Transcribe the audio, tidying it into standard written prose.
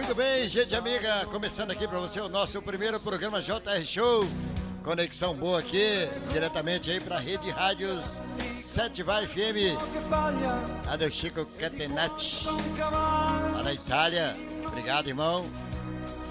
Muito bem, gente amiga, começando aqui para você o nosso primeiro programa JR Show. Conexão boa aqui, diretamente aí para a Rede Rádios 7 Vai FM. Rádio Chico Catenacci, lá na Itália. Obrigado, irmão.